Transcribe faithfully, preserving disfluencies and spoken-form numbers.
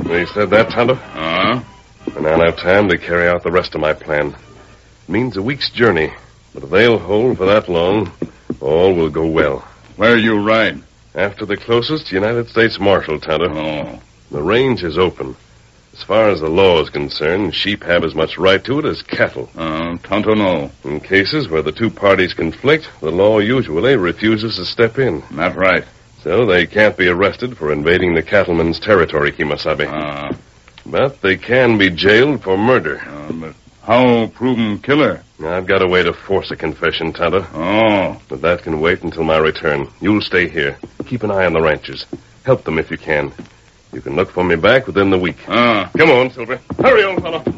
They said that, Tonto? Uh-huh. And I'll have time to carry out the rest of my plan. It means a week's journey. But if they'll hold for that long, all will go well. Where you ride? After the closest United States Marshal, Tonto. Oh. The range is open. As far as the law is concerned, sheep have as much right to it as cattle. Uh, Tonto no. In cases where the two parties conflict, the law usually refuses to step in. Not right. So they can't be arrested for invading the cattleman's territory, Kimasabi. Uh, But they can be jailed for murder. uh, but how prove 'em killer? I've got a way to force a confession, Tonto. Oh. But that can wait until my return. You'll stay here. Keep an eye on the ranchers. Help them if you can. You can look for me back within the week. Ah. Come on, Silver. Hurry, old fellow.